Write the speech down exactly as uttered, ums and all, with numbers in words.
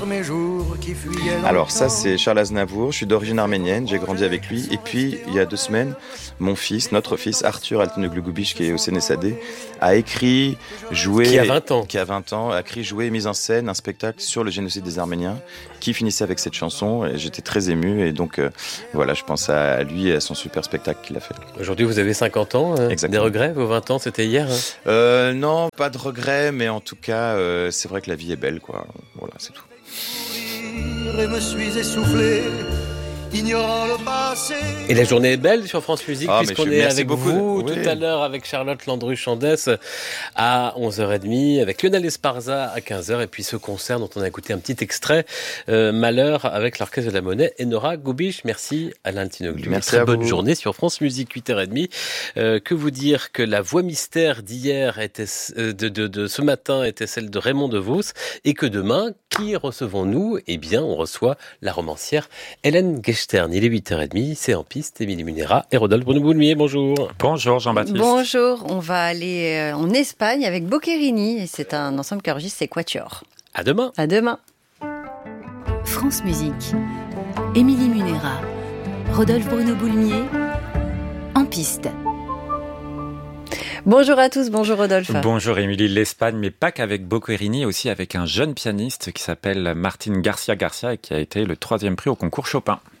Alors ça c'est Charles Aznavour, je suis d'origine arménienne, j'ai grandi avec lui et puis il y a deux semaines, mon fils, notre fils Arthur Altinoglu Gubish qui est au C N S A D a écrit, joué, qui a vingt ans, qui a vingt ans, a écrit, joué et mis en scène un spectacle sur le génocide des Arméniens qui finissait avec cette chanson et j'étais très ému et donc euh, voilà, je pense à lui et à son super spectacle qu'il a fait. Aujourd'hui vous avez cinquante ans, euh, des regrets, vos vingt ans c'était hier hein euh, Non, pas de regrets mais en tout cas euh, c'est vrai que la vie est belle quoi, voilà c'est tout. Et me suis essoufflé, ignorant le passé. Et la journée est belle sur France Musique ah, puisqu'on est avec beaucoup. vous Oui. tout à l'heure avec Charlotte Landru-Chandès à onze heures trente, avec Lionel Esparza à quinze heures et puis ce concert dont on a écouté un petit extrait, euh, Malheur avec l'Orchestre de la Monnaie et Nora Gubish. Merci Alain Altinoglu. Merci Très à bonne vous. journée sur France Musique huit heures trente. Euh, que vous dire que la voix mystère d'hier était euh, de, de, de ce matin était celle de Raymond DeVos et que demain, qui recevons-nous ? Eh bien, on reçoit la romancière Hélène Gechtern. Il est huit heures trente, c'est En Piste, Émilie Munera et Rodolphe Bruno-Boulmier. Bonjour. Bonjour Jean-Baptiste. Bonjour, on va aller en Espagne avec Boccherini et c'est un ensemble qui enregistre ses quatuors. À demain. À demain. France Musique, Émilie Munera, Rodolphe Bruno-Boulmier, En Piste. Bonjour à tous, bonjour Rodolphe. Bonjour Émilie, l'Espagne, mais pas qu'avec Boccherini, aussi avec un jeune pianiste qui s'appelle Martín García García et qui a été le troisième prix au concours Chopin.